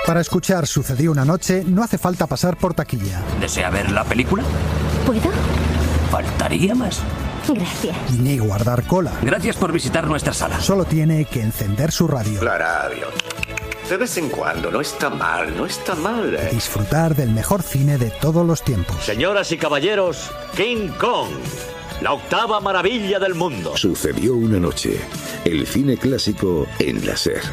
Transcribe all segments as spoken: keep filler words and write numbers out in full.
Para escuchar Sucedió una noche no hace falta pasar por taquilla. ¿Desea ver la película? ¿Puedo? Faltaría más. Gracias. Ni guardar cola. Gracias por visitar nuestra sala. Solo tiene que encender su radio. La radio. De vez en cuando, no está mal, no está mal. ¿eh? Disfrutar del mejor cine de todos los tiempos. Señoras y caballeros, King Kong, la octava maravilla del mundo. Sucedió una noche, el cine clásico en la SER.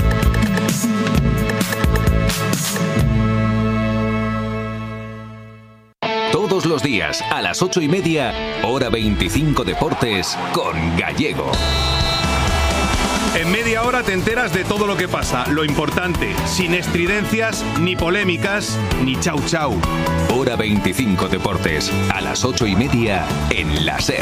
Todos los días, a las ocho y media, hora veinticinco Deportes, con Gallego. En media hora te enteras de todo lo que pasa, lo importante, sin estridencias, ni polémicas, ni chau chau. Hora veinticinco Deportes, a las ocho y media, en la SER.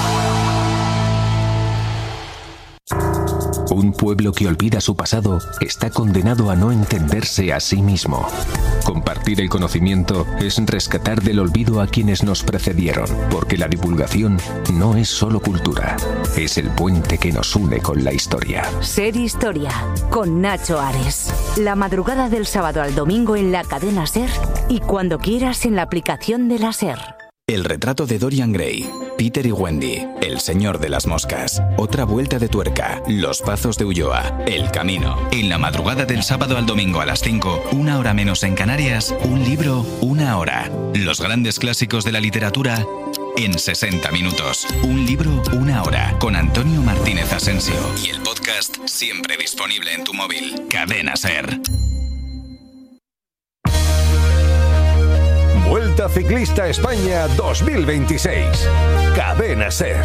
Un pueblo que olvida su pasado está condenado a no entenderse a sí mismo. Compartir el conocimiento es rescatar del olvido a quienes nos precedieron, porque la divulgación no es solo cultura, es el puente que nos une con la historia. Ser Historia, con Nacho Ares. La madrugada del sábado al domingo en la cadena SER y cuando quieras en la aplicación de la SER. El retrato de Dorian Gray, Peter y Wendy, El señor de las moscas, Otra vuelta de tuerca, Los pazos de Ulloa, El camino. En la madrugada del sábado al domingo a las cinco, una hora menos en Canarias, un libro, una hora. Los grandes clásicos de la literatura en sesenta minutos. Un libro, una hora. Con Antonio Martínez Asensio. Y el podcast siempre disponible en tu móvil. Cadena SER. Vuelta Ciclista España dos mil veintiséis. Cadena SER.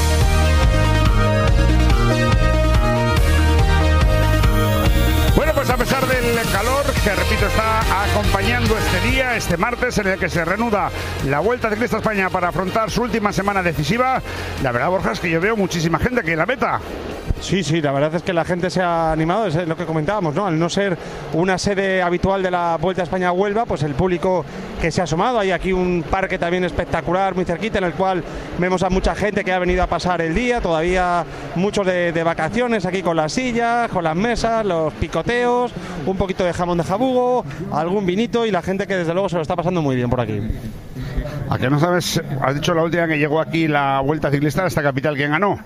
Bueno, pues a pesar del calor, que repito está acompañando este día, este martes, en el que se reanuda la Vuelta Ciclista España para afrontar su última semana decisiva, la verdad, Borja, es que yo veo muchísima gente aquí en la meta. Sí, sí, la verdad es que la gente se ha animado, es lo que comentábamos, ¿no? Al no ser una sede habitual de la Vuelta a España a Huelva, pues el público que se ha asomado. Hay aquí un parque también espectacular, muy cerquita, en el cual vemos a mucha gente que ha venido a pasar el día, todavía muchos de, de vacaciones aquí con las sillas, con las mesas, los picoteos, un poquito de jamón de jabugo, algún vinito y la gente que desde luego se lo está pasando muy bien por aquí. ¿A qué no sabes? Has dicho la última que llegó aquí la Vuelta Ciclista a esta capital, ¿quién ganó?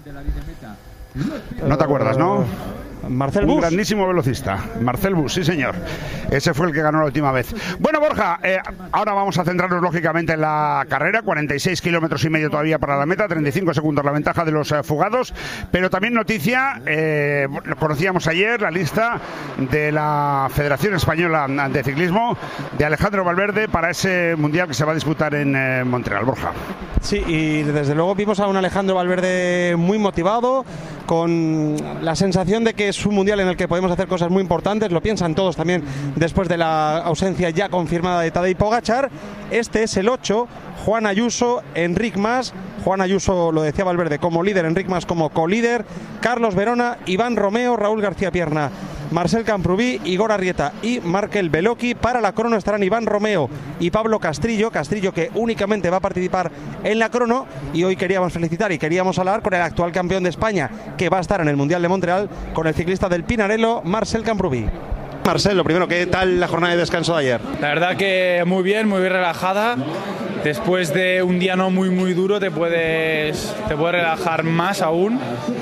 No te acuerdas, ¿no? Marcel Un Bus. grandísimo velocista, Marcel Bus, sí señor. Ese fue el que ganó la última vez. Bueno, Borja, eh, ahora vamos a centrarnos lógicamente en la carrera. cuarenta y seis kilómetros y medio todavía para la meta, treinta y cinco segundos la ventaja de los eh, fugados. Pero también noticia, eh, lo conocíamos ayer, la lista de la Federación Española de Ciclismo de Alejandro Valverde para ese mundial que se va a disputar en eh, Montreal, Borja. Sí, y desde luego vimos a un Alejandro Valverde muy motivado, con la sensación de que es un mundial en el que podemos hacer cosas muy importantes, lo piensan todos también después de la ausencia ya confirmada de Tadej Pogačar. Este es el ocho, Juan Ayuso, Enric Mas, Juan Ayuso, lo decía Valverde, como líder, Enric Mas como colíder, Carlos Verona, Iván Romeo, Raúl García Pierna, Marcel Camprubí, Igor Arrieta y Markel Beloki. Para la crono estarán Iván Romeo y Pablo Castrillo, Castrillo que únicamente va a participar en la crono, y hoy queríamos felicitar y queríamos hablar con el actual campeón de España que va a estar en el Mundial de Montreal, con el ciclista del Pinarello, Marcel Camprubí. Marcel, lo primero, ¿qué tal la jornada de descanso de ayer? La verdad que muy bien, muy bien relajada. Después de un día no muy muy duro te puedes, te puedes relajar más aún,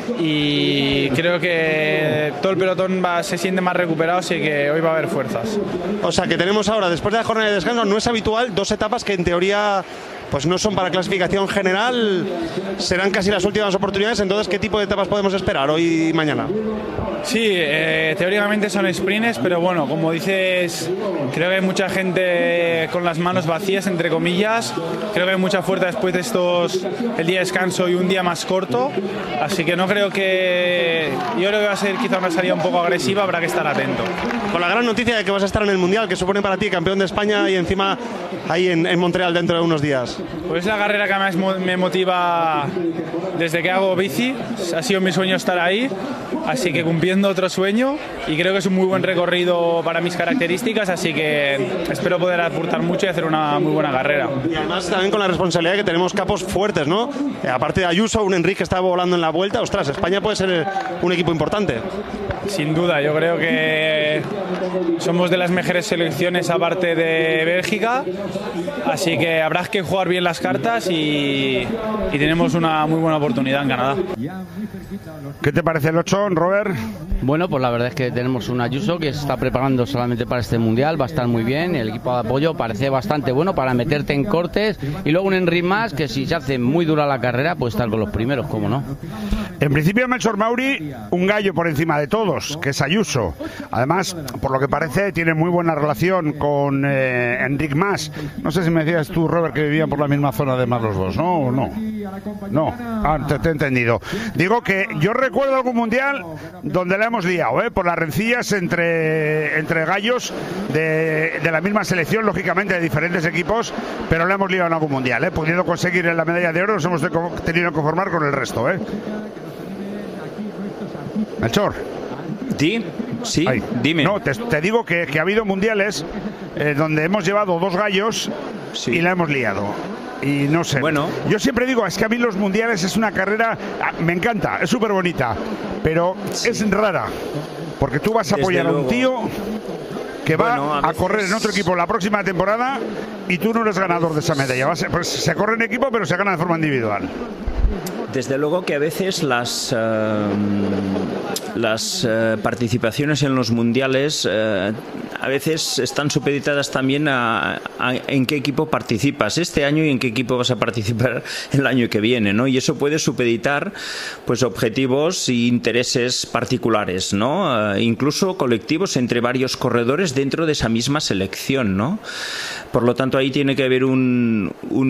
y creo que todo el pelotón va, se siente más recuperado, así que hoy va a haber fuerzas. O sea que tenemos ahora, después de la jornada de descanso, no es habitual, dos etapas que en teoría pues no son para clasificación general, serán casi las últimas oportunidades. Entonces, ¿qué tipo de etapas podemos esperar hoy y mañana? Sí, eh, teóricamente son sprints, pero bueno, como dices, creo que hay mucha gente con las manos vacías, entre comillas. Creo que hay mucha fuerza después de estos, el día de descanso y un día más corto, así que no creo que, yo creo que va a ser quizá una salida un poco agresiva, habrá que estar atento. Con la gran noticia de que vas a estar en el Mundial, que supone para ti campeón de España y encima ahí en, en Montreal dentro de unos días. Pues es la carrera que más me motiva desde que hago bici, ha sido mi sueño estar ahí, así que cumpliendo otro sueño, y creo que es un muy buen recorrido para mis características, así que espero poder aportar mucho y hacer una muy buena carrera. Y además también con la responsabilidad de que tenemos capos fuertes, ¿no? Eh, aparte de Ayuso, un Enric que está volando en la vuelta, ostras, España puede ser un equipo importante. Sin duda, yo creo que que somos de las mejores selecciones aparte de Bélgica, así que habrá que jugar bien las cartas y, y tenemos una muy buena oportunidad en Canadá. ¿Qué te parece el ocho, Robert? Bueno, pues la verdad es que tenemos un Ayuso que se está preparando solamente para este Mundial, va a estar muy bien, el equipo de apoyo parece bastante bueno para meterte en cortes, y luego un Enric Mas que si se hace muy dura la carrera puede estar con los primeros, ¿cómo no? En principio, Melchor Mauri, un gallo por encima de todos, que es Ayuso. Además, por lo que parece, tiene muy buena relación con eh, Enric Mas. No sé si me decías tú, Robert, que vivían por la misma zona además los dos, ¿no? ¿O no? No, ah, te, te he entendido. Digo que yo recuerdo algún mundial donde la hemos liado, ¿eh? Por las rencillas entre, entre gallos de, de la misma selección, lógicamente de diferentes equipos, pero la hemos liado en algún mundial, ¿eh? Pudiendo conseguir la medalla de oro, nos hemos tenido que conformar con el resto, ¿eh? Melchor. ¿Sí? Sí, Ay, dime. No, te, te digo que, que ha habido mundiales eh, donde hemos llevado dos gallos sí. y la hemos liado. Y no sé. Bueno. Yo siempre digo, es que a mí los mundiales es una carrera, me encanta, es súper bonita, pero sí. es rara. Porque tú vas a apoyar Desde a un tío que va bueno, a, veces... a correr en otro equipo la próxima temporada y tú no eres ganador de esa medalla. Vas a, pues, se corre en equipo, pero se gana de forma individual. Desde luego que a veces las uh, las uh, participaciones en los mundiales uh, a veces están supeditadas también a, a en qué equipo participas este año y en qué equipo vas a participar el año que viene, ¿no? Y eso puede supeditar pues objetivos e intereses particulares, ¿no? Uh, incluso colectivos entre varios corredores dentro de esa misma selección, ¿no? Por lo tanto, ahí tiene que haber un,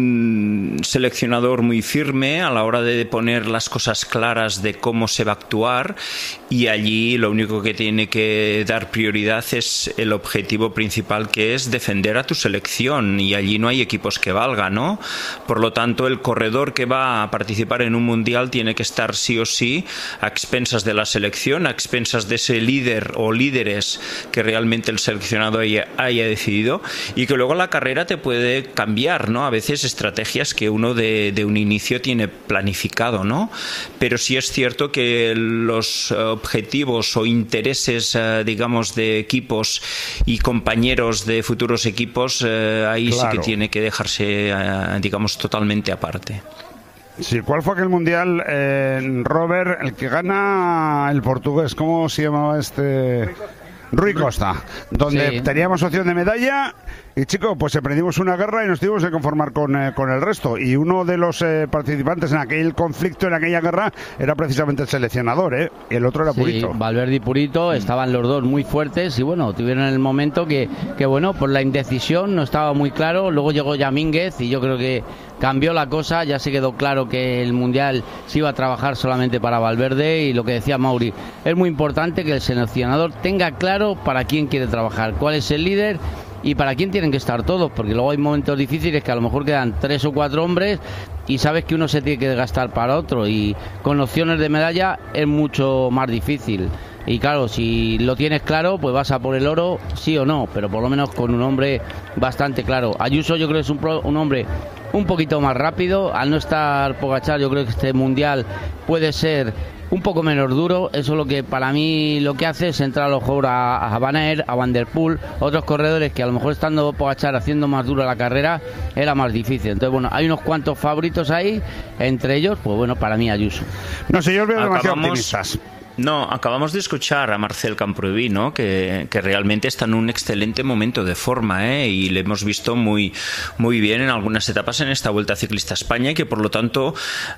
un seleccionador muy firme a la hora de poner las cosas claras de cómo se va a actuar, y allí lo único que tiene que dar prioridad es el objetivo principal, que es defender a tu selección, y allí no hay equipos que valgan, ¿no? Por lo tanto, el corredor que va a participar en un mundial tiene que estar sí o sí a expensas de la selección, a expensas de ese líder o líderes que realmente el seleccionado haya, haya decidido, y que luego la carrera te puede cambiar, ¿no? A veces estrategias que uno de, de un inicio tiene planificado, ¿no? Pero sí es cierto que los objetivos o intereses, eh, digamos, de equipos y compañeros de futuros equipos, eh, ahí claro. sí que tiene que dejarse, eh, digamos, totalmente aparte. Sí, ¿cuál fue aquel mundial, eh, Robert, el que gana el portugués? ¿Cómo se llamaba este? Rui Costa, donde sí. teníamos opción de medalla y, chico, pues emprendimos una guerra y nos tuvimos que conformar con, eh, con el resto. Y uno de los eh, participantes en aquel conflicto, en aquella guerra, era precisamente el seleccionador, ¿eh? Y el otro era sí, Purito. Valverde y Purito, estaban los dos muy fuertes y, bueno, tuvieron el momento que, que, bueno, por la indecisión no estaba muy claro. Luego llegó Yamínguez y yo creo que cambió la cosa, ya se quedó claro que el Mundial se iba a trabajar solamente para Valverde, y lo que decía Mauri, es muy importante que el seleccionador tenga claro para quién quiere trabajar, cuál es el líder y para quién tienen que estar todos, porque luego hay momentos difíciles que a lo mejor quedan tres o cuatro hombres y sabes que uno se tiene que desgastar para otro, y con opciones de medalla es mucho más difícil. Y claro, si lo tienes claro, pues vas a por el oro, sí o no, pero por lo menos con un hombre bastante claro. Ayuso yo creo que es un, pro, un hombre un poquito más rápido, al no estar Pogačar yo creo que este mundial puede ser un poco menos duro. Eso es lo que para mí lo que hace es entrar a lo mejor a, a Van Aert, a Van der Poel, otros corredores que a lo mejor estando Pogačar haciendo más dura la carrera era más difícil. Entonces bueno, hay unos cuantos favoritos ahí, entre ellos pues bueno, para mí Ayuso. No sé, yo os veo demasiado optimistas. No, acabamos de escuchar a Marcel Camprubí, ¿no? que, que realmente está en un excelente momento de forma, ¿eh? Y le hemos visto muy, muy bien en algunas etapas en esta Vuelta Ciclista a España, y que por lo tanto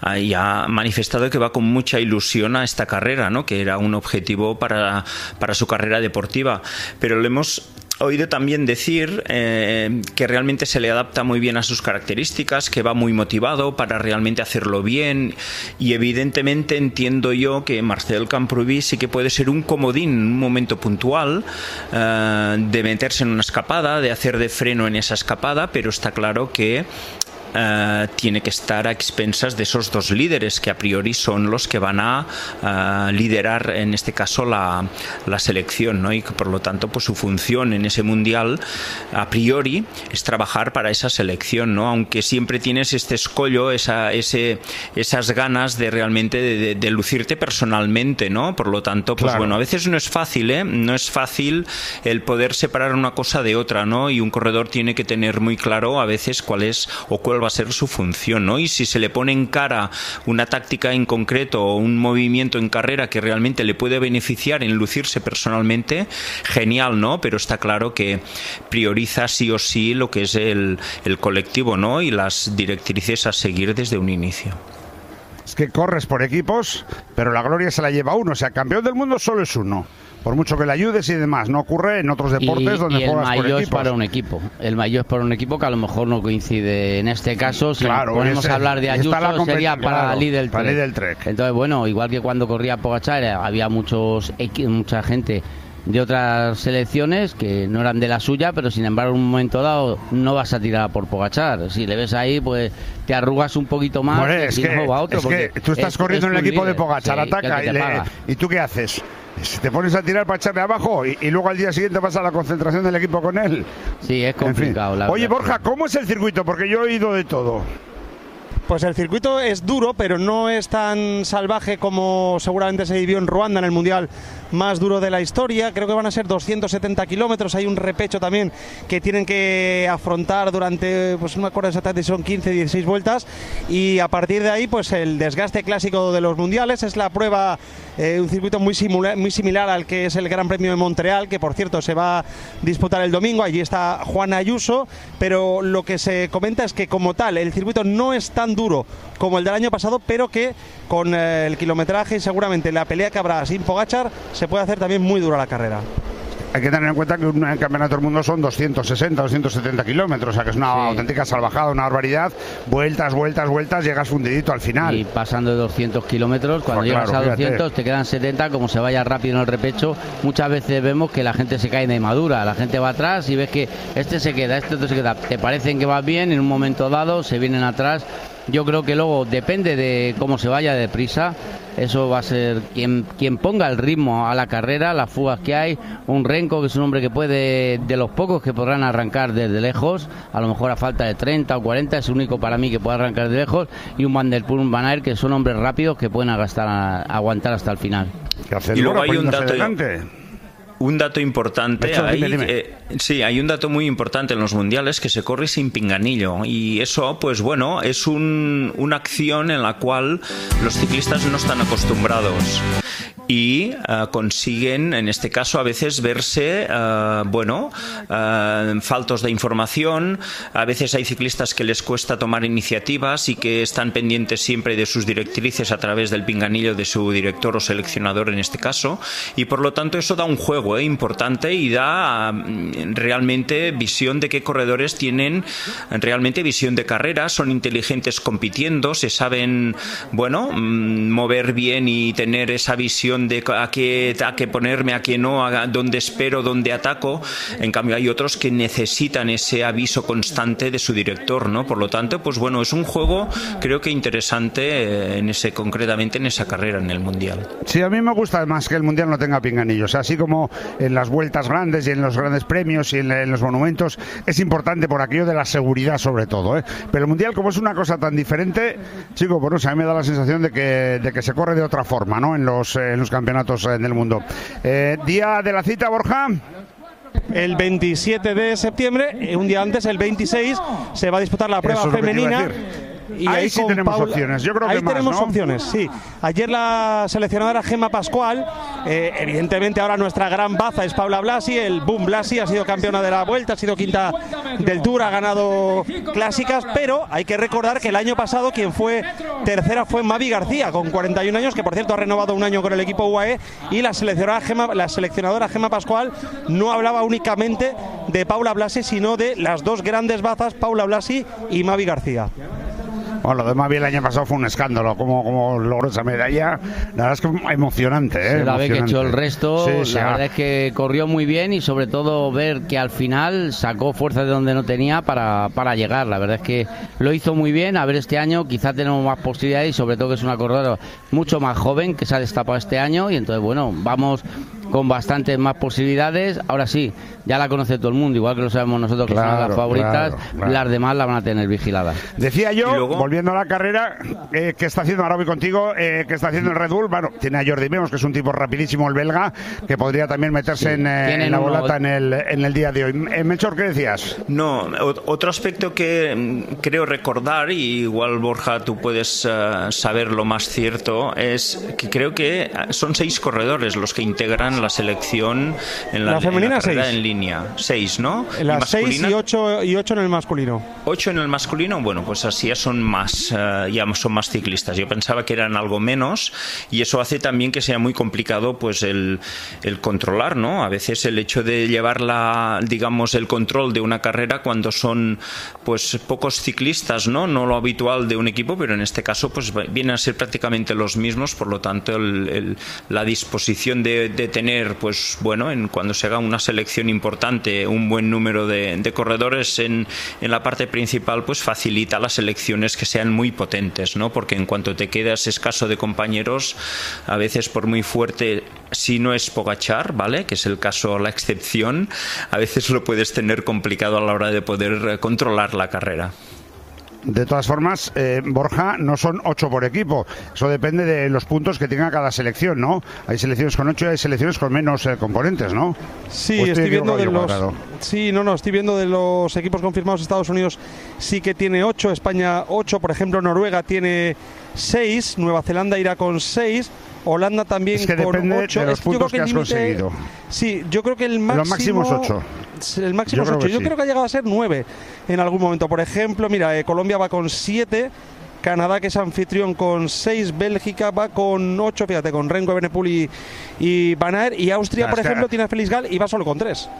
ya ha manifestado que va con mucha ilusión a esta carrera, ¿no? Que era un objetivo para, para su carrera deportiva. Pero le hemos oído también decir eh, que realmente se le adapta muy bien a sus características, que va muy motivado para realmente hacerlo bien, y evidentemente entiendo yo que Marcel Camprubí sí que puede ser un comodín en un momento puntual, eh, de meterse en una escapada, de hacer de freno en esa escapada, pero está claro que uh, tiene que estar a expensas de esos dos líderes que a priori son los que van a uh, liderar en este caso la, la selección, ¿no? Y que por lo tanto pues su función en ese mundial a priori es trabajar para esa selección, ¿no? Aunque siempre tienes este escollo, esa, ese, esas ganas de realmente de, de, de lucirte personalmente, ¿no? Por lo tanto, pues claro. bueno, a veces no es fácil, ¿eh? No es fácil el poder separar una cosa de otra, ¿no? Y un corredor tiene que tener muy claro a veces cuál es o cuál va a ser su función, ¿no? Y si se le pone en cara una táctica en concreto o un movimiento en carrera que realmente le puede beneficiar en lucirse personalmente, genial, ¿no? Pero está claro que prioriza sí o sí lo que es el, el colectivo, ¿no? Y las directrices a seguir desde un inicio. Es que corres por equipos, pero la gloria se la lleva uno. O sea, campeón del mundo solo es uno. Por mucho que le ayudes y demás. No ocurre en otros deportes y, donde y juegas por equipos. el maillot es para un equipo. El maillot es para un equipo que a lo mejor no coincide en este caso. Si claro, ponemos ese, a hablar de Ayuso, sería para claro, Lidl para Lidl Trek. Entonces, bueno, igual que cuando corría Pogačar, había muchos mucha gente de otras selecciones que no eran de la suya, pero sin embargo en un momento dado no vas a tirar por Pogačar. Si le ves ahí, pues te arrugas un poquito más. Bueno, es y que, no va a otro, es que tú estás es, corriendo es en el equipo líder. de Pogačar, Sí, ataca que y, le, y tú ¿qué haces? Te pones a tirar para echarle abajo y, y luego al día siguiente vas a la concentración del equipo con él. Sí, es complicado. En fin. La Oye, verdad. Borja, ¿cómo es el circuito? Porque yo he oído de todo. Pues el circuito es duro, pero no es tan salvaje como seguramente se vivió en Ruanda en el Mundial más duro de la historia. Creo que van a ser doscientos setenta kilómetros. Hay un repecho también que tienen que afrontar durante, pues no me acuerdo exactamente si son quince, dieciséis vueltas. Y a partir de ahí, pues el desgaste clásico de los mundiales. Es la prueba, eh, un circuito muy, simula, muy similar al que es el Gran Premio de Montreal, que por cierto se va a disputar el domingo. Allí está Juan Ayuso, pero lo que se comenta es que como tal el circuito no es tan duro como el del año pasado, pero que con eh, el kilometraje y seguramente la pelea que habrá sin Pogačar se puede hacer también muy dura la carrera. Hay que tener en cuenta que un campeonato del mundo son doscientos sesenta, doscientos setenta kilómetros, o sea que es una sí. auténtica salvajada, una barbaridad. Vueltas, vueltas, vueltas, llegas fundidito al final. Y pasando de doscientos kilómetros, cuando pues llegas claro, a doscientos fíjate. Te quedan setenta, como se vaya rápido en el repecho. Muchas veces vemos que la gente se cae de madura, la gente va atrás y ves que este se queda, este otro se queda. Te parecen que vas bien, en un momento dado se vienen atrás. Yo creo que luego depende de cómo se vaya deprisa. Eso va a ser quien, quien ponga el ritmo a la carrera, las fugas que hay. Un Renko, que es un hombre que puede, de los pocos que podrán arrancar desde lejos, a lo mejor a falta de treinta o cuarenta, es el único para mí que puede arrancar desde lejos. Y un Van der Poel, un Van Aert, que son hombres rápidos que pueden agastar, aguantar hasta el final. Y luego hay un dato... Un dato importante, Hecho, hay, dime, dime. Eh, sí, hay un dato muy importante en los mundiales que se corre sin pinganillo y eso, pues bueno, es un, una acción en la cual los ciclistas no están acostumbrados. Y uh, consiguen, en este caso, a veces verse, uh, bueno, uh, faltos de información. A veces hay ciclistas que les cuesta tomar iniciativas y que están pendientes siempre de sus directrices a través del pinganillo de su director o seleccionador, en este caso. Y por lo tanto, eso da un juego eh, importante y da uh, realmente visión de qué corredores tienen realmente visión de carrera, son inteligentes compitiendo, se saben, bueno, mm, mover bien y tener esa visión de a qué, a qué ponerme, a qué no, a dónde espero, dónde ataco. En cambio hay otros que necesitan ese aviso constante de su director, ¿no? Por lo tanto, pues bueno, es un juego creo que interesante en ese, concretamente en esa carrera en el Mundial. Sí, a mí me gusta además que el Mundial no tenga pinganillos, así como en las vueltas grandes y en los grandes premios y en, en los monumentos es importante por aquello de la seguridad sobre todo, ¿eh? Pero el Mundial, como es una cosa tan diferente, chico, pues no sé, a mí me da la sensación de que, de que se corre de otra forma, ¿no? En los, eh, en los campeonatos eh, del mundo. Eh, día de la cita, Borja. El veintisiete de septiembre, un día antes, el veintiséis, se va a disputar la prueba femenina. Y ahí, ahí sí tenemos Paula, opciones, yo creo que ahí más, tenemos ¿no? opciones, sí. Ayer la seleccionadora Gemma Pascual, eh, evidentemente ahora nuestra gran baza es Paula Blasi, el Boom Blasi ha sido campeona de la Vuelta, ha sido quinta del Tour, ha ganado clásicas, pero hay que recordar que el año pasado quien fue tercera fue Mavi García, con cuarenta y un años, que por cierto ha renovado un año con el equipo U A E, y la seleccionadora Gemma, la seleccionadora Gemma Pascual no hablaba únicamente de Paula Blasi, sino de las dos grandes bazas, Paula Blasi y Mavi García. Bueno, lo demás bien el año pasado fue un escándalo, como, como logró esa medalla. La verdad es que emocionante, ¿eh? Se la ve que Emocionante. echó el resto, Sí, la sí, verdad ah. es que corrió muy bien y sobre todo ver que al final sacó fuerza de donde no tenía para, para llegar. La verdad es que lo hizo muy bien. A ver, este año quizá tenemos más posibilidades y sobre todo que es una corredora mucho más joven que se ha destapado este año y entonces bueno, vamos con bastantes más posibilidades. Ahora sí, ya la conoce todo el mundo, igual que lo sabemos nosotros que Claro, son las favoritas, claro, claro. las demás la van a tener vigiladas. Decía yo, volviendo a la carrera, eh, que está haciendo, ahora voy contigo, eh, que está haciendo el Red Bull. Bueno, tiene a Jordi Meus, que es un tipo rapidísimo, el belga, que podría también meterse Sí, en, eh, en la uno- bolata en el, en el día de hoy. Eh, Melchor, ¿qué decías? No, o- otro aspecto que mm, creo recordar, y igual Borja tú puedes eh, saber lo más cierto, es que creo que son seis corredores los que integran la selección en la, La femenina, en la carrera seis. en línea. Seis, ¿no? ¿Y Las seis masculina? y ocho, y ocho en el masculino. Ocho en el masculino, bueno, pues así ya son más, eh, ya son más ciclistas. Yo pensaba que eran algo menos y eso hace también que sea muy complicado, pues el, el controlar, ¿no? A veces el hecho de llevar la, digamos, el control de una carrera cuando son, pues pocos ciclistas, ¿no? No lo habitual de un equipo, pero en este caso, pues vienen a ser prácticamente los mismos. Por lo tanto, el, el, la disposición de, de tener, pues bueno, en cuando se haga una selección importante, un buen número de, de corredores en, en la parte principal, pues facilita las selecciones que sean muy potentes, ¿no? Porque en cuanto te quedas escaso de compañeros, a veces por muy fuerte, si no es Pogačar, ¿vale? Que es el caso, la excepción, a veces lo puedes tener complicado a la hora de poder eh, controlar la carrera. De todas formas, eh, Borja, no son ocho por equipo. Eso depende de los puntos que tenga cada selección, ¿no? Hay selecciones con ocho y hay selecciones con menos eh, componentes, ¿no? Sí, ¿O estoy viendo de yo, los. Cuadrado? Sí, no, no, estoy viendo de los equipos confirmados. Estados Unidos sí que tiene ocho, España ocho, por ejemplo, Noruega tiene seis, Nueva Zelanda irá con seis, Holanda también Es que con depende ocho. de los Es que yo puntos creo que el has límite- conseguido. Sí, yo creo que el máximo. Lo máximo es ocho. El máximo Yo es creo ocho. que Yo sí. creo que ha llegado a ser nueve en algún momento. Por ejemplo, mira, eh, Colombia va con siete. Canadá, que es anfitrión, con seis. Bélgica va con ocho, fíjate, con Renko, Evenepoel y, y Van Aert. Y Austria, Claro, por es que- ejemplo, tiene a Félix Gal y va solo con tres.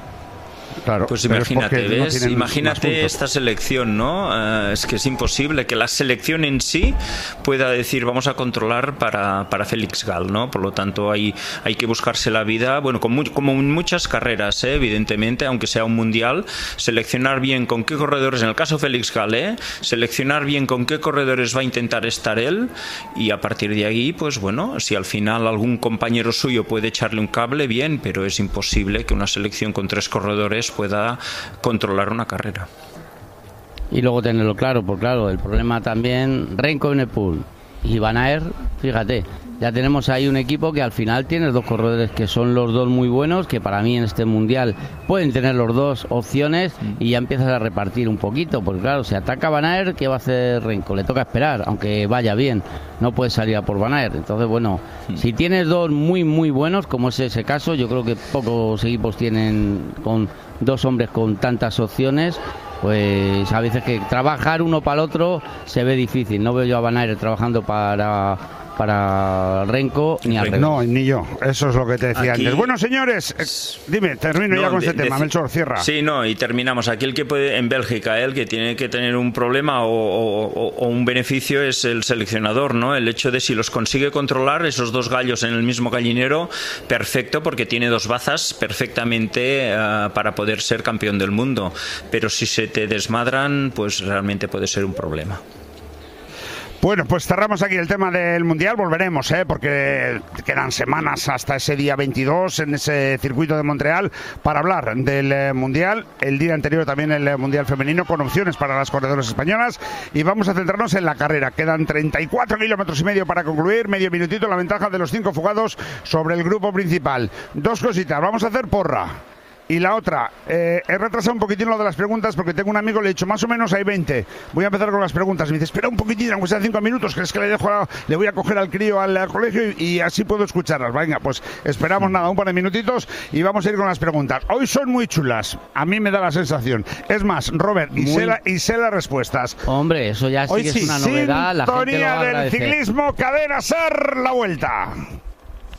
Claro, Pues pero es imagínate, porque no ¿ves? tienen más Imagínate puntos. esta selección, ¿no? Eh, es que es imposible que la selección en sí pueda decir vamos a controlar para, para Félix Gal, ¿no? Por lo tanto hay, hay que buscarse la vida, bueno, con mu- como en muchas carreras, ¿eh? Evidentemente, aunque sea un mundial, seleccionar bien con qué corredores, en el caso Félix Gal, ¿eh? Seleccionar bien con qué corredores va a intentar estar él y a partir de ahí, pues bueno, si al final algún compañero suyo puede echarle un cable, bien, pero es imposible que una selección con tres corredores pueda controlar una carrera. Y luego tenerlo claro, porque claro, el problema también, Renko, Evenepoel y Van Aert, fíjate, ya tenemos ahí un equipo que al final tiene dos corredores que son los dos muy buenos, que para mí en este mundial pueden tener los dos opciones y ya empiezas a repartir un poquito, porque claro, si ataca Van Aert, ¿qué va a hacer Renko? Le toca esperar, aunque vaya bien, no puede salir a por Van Aert. Entonces, bueno, si tienes dos muy muy buenos, como es ese caso, yo creo que pocos equipos tienen con dos hombres con tantas opciones. Pues a veces que trabajar uno para el otro se ve difícil. No veo yo a Van Aert trabajando para, para Renko ni al revés. No, ni yo. Eso es lo que te decía Aquí- antes. Bueno, señores, eh, dime, termino No, ya con de- este tema. deci- Melchor, cierra. Sí, no, y terminamos. Aquí el que puede, en Bélgica, el que tiene que tener un problema o, o- o- o un beneficio es el seleccionador, ¿no? El hecho de si los consigue controlar, esos dos gallos en el mismo gallinero, perfecto, porque tiene dos bazas perfectamente eh, para poder ser campeón del mundo. Pero si se te desmadran, pues realmente puede ser un problema. Bueno, pues cerramos aquí el tema del Mundial, volveremos, ¿eh? Porque quedan semanas hasta ese día veintidós en ese circuito de Montreal para hablar del eh, Mundial, el día anterior también el eh, Mundial femenino con opciones para las corredoras españolas y vamos a centrarnos en la carrera. Quedan treinta y cuatro kilómetros y medio para concluir, medio minutito la ventaja de los cinco fugados sobre el grupo principal. Dos cositas, vamos a hacer porra. Y la otra, eh, he retrasado un poquitín lo de las preguntas porque tengo un amigo, le he dicho más o menos hay veinte. Voy a empezar con las preguntas. Me dice, espera un poquitín, aunque sean cinco minutos, ¿crees que le dejo a- le voy a coger al crío al, al colegio y, y así puedo escucharlas? Venga, pues esperamos nada, un par de minutitos y vamos a ir con las preguntas. Hoy son muy chulas, a mí me da la sensación. Es más, Robert, y, Muy- sé, la- y sé las respuestas. Hombre, eso ya sí Hoy que sí, es una novedad. La gente lo va sintonía a del agradecer. ciclismo, Cadena Ser, la vuelta.